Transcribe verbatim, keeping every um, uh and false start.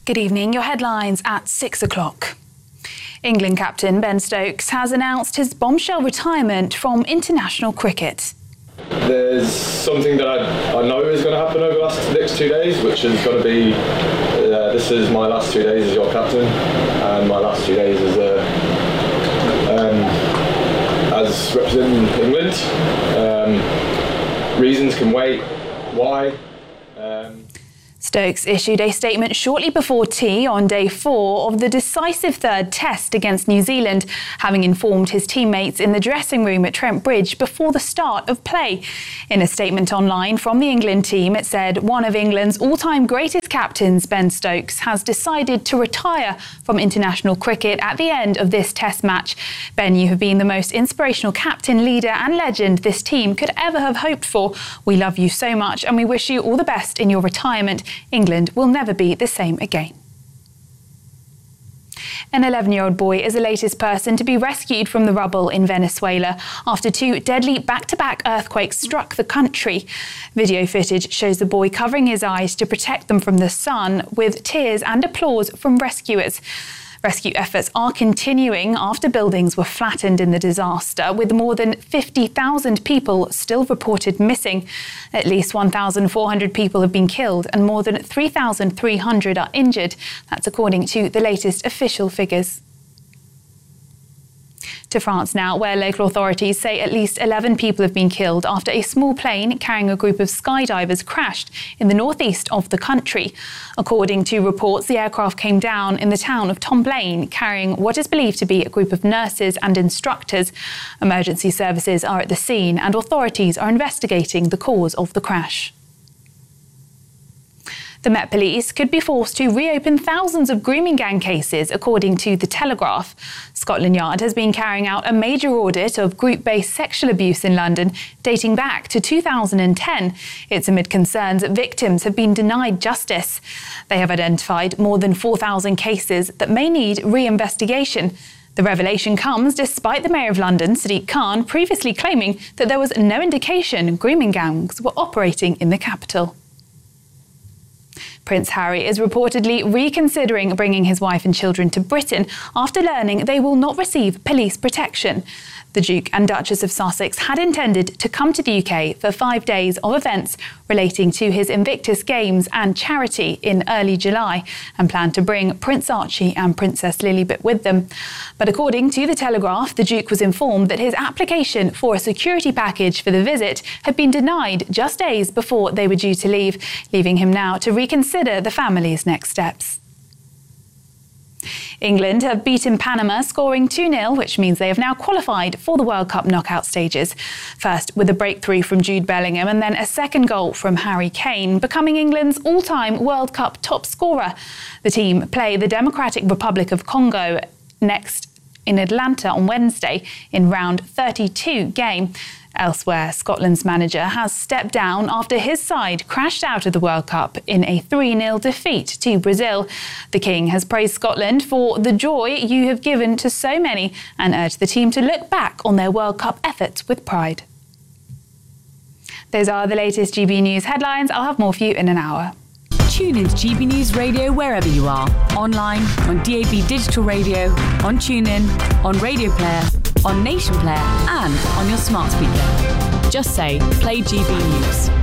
Good evening. Your headlines at six o'clock. England captain Ben Stokes has announced his bombshell retirement from international cricket. There's something that I, I know is going to happen over the last next two days, which is going to be, uh, this is my last two days as your captain, and my last two days as a, um, as representing England. Um, reasons can wait. Why? Um, Stokes issued a statement shortly before tea on day four of the decisive third test against New Zealand, having informed his teammates in the dressing room at Trent Bridge before the start of play. In a statement online from the England team, it said one of England's all-time greatest captains, Ben Stokes, has decided to retire from international cricket at the end of this test match. Ben, you have been the most inspirational captain, leader and legend this team could ever have hoped for. We love you so much and we wish you all the best in your retirement. England will never be the same again. An eleven-year-old boy is the latest person to be rescued from the rubble in Venezuela after two deadly back-to-back earthquakes struck the country. Video footage shows the boy covering his eyes to protect them from the sun, with tears and applause from rescuers. Rescue efforts are continuing after buildings were flattened in the disaster, with more than fifty thousand people still reported missing. At least one thousand four hundred people have been killed and more than three thousand three hundred are injured. That's according to the latest official figures. To France now, where local authorities say at least eleven people have been killed after a small plane carrying a group of skydivers crashed in the northeast of the country. According to reports, the aircraft came down in the town of Tomblaine, carrying what is believed to be a group of nurses and instructors. Emergency services are at the scene and authorities are investigating the cause of the crash. The Met Police could be forced to reopen thousands of grooming gang cases, according to The Telegraph. Scotland Yard has been carrying out a major audit of group-based sexual abuse in London, dating back to two thousand ten. It's amid concerns that victims have been denied justice. They have identified more than four thousand cases that may need re-investigation. The revelation comes despite the Mayor of London, Sadiq Khan, previously claiming that there was no indication grooming gangs were operating in the capital. Prince Harry is reportedly reconsidering bringing his wife and children to Britain after learning they will not receive police protection. The Duke and Duchess of Sussex had intended to come to the U K for five days of events relating to his Invictus Games and charity in early July and planned to bring Prince Archie and Princess Lilibet with them. But according to The Telegraph, the Duke was informed that his application for a security package for the visit had been denied just days before they were due to leave, leaving him now to reconsider the family's next steps. England have beaten Panama, scoring two nil, which means they have now qualified for the World Cup knockout stages. First with a breakthrough from Jude Bellingham and then a second goal from Harry Kane, becoming England's all-time World Cup top scorer. The team play the Democratic Republic of Congo next in Atlanta on Wednesday in round thirty-two game. Elsewhere, Scotland's manager has stepped down after his side crashed out of the World Cup in a three nil defeat to Brazil. The King has praised Scotland for the joy you have given to so many and urged the team to look back on their World Cup efforts with pride. Those are the latest G B News headlines. I'll have more for you in an hour. Tune into G B News Radio wherever you are. Online, on D A B Digital Radio, on TuneIn, on Radio Player, on Nation Player and on your smart speaker. Just say, play G B News.